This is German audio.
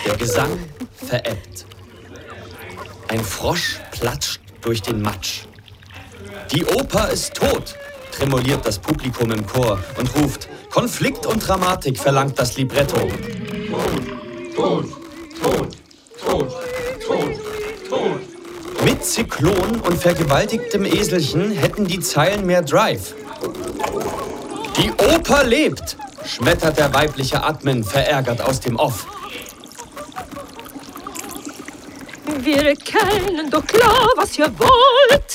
Der Gesang verebbt. Ein Frosch platscht durch den Matsch. Die Oper ist tot, tremoliert das Publikum im Chor und ruft: Konflikt und Dramatik verlangt das Libretto. Ton, Ton, Ton, Ton, Ton. Mit Zyklon und vergewaltigtem Eselchen hätten die Zeilen mehr Drive. Die Oper lebt, schmettert der weibliche Admin verärgert aus dem Off. Wir erkennen doch klar, was ihr wollt.